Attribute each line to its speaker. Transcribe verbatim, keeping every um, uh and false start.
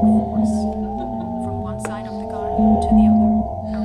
Speaker 1: force from one side of the car to the other.